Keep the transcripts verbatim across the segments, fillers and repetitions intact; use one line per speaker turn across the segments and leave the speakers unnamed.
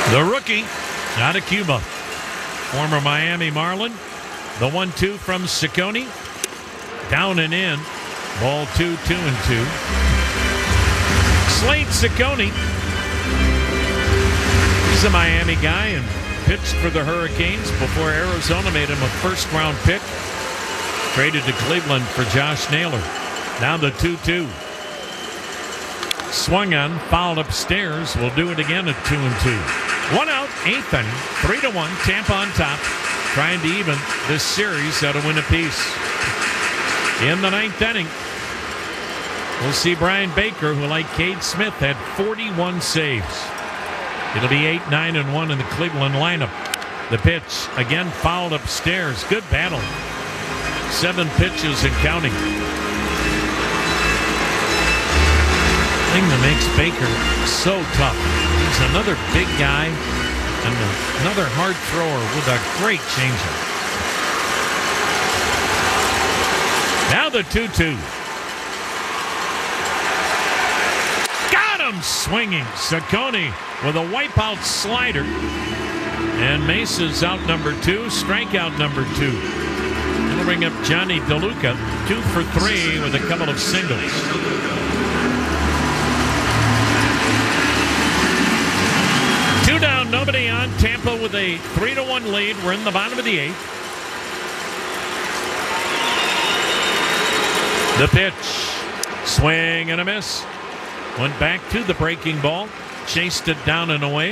The rookie out of Cuba, former Miami Marlin. The one two from Ciccone. Down and in. Ball two, two and two. Slade Ciccone. He's a Miami guy and pitched for the Hurricanes before Arizona made him a first-round pick. Traded to Cleveland for Josh Naylor. Now the two two. Swung on, fouled upstairs. We'll do it again at two and two. One out, eighth inning, three to one. Tampa on top, trying to even this series at a win apiece. In the ninth inning, we'll see Brian Baker, who, like Cade Smith, had forty-one saves. It'll be eight, nine, and one in the Cleveland lineup. The pitch again fouled upstairs. Good battle. Seven pitches and counting. Thing that makes Baker so tough. He's another big guy and another hard thrower with a great changeup. Now the two two. Got him swinging. Ciccone with a wipeout slider. And Mesa's out number two, strikeout number two. That'll bring up Johnny DeLuca, two for three with a couple of singles. Two down, nobody on. Tampa with a three to one lead. We're in the bottom of the eighth. The pitch. Swing and a miss. Went back to the breaking ball. Chased it down and away.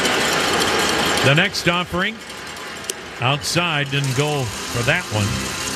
The next offering outside didn't go for that one.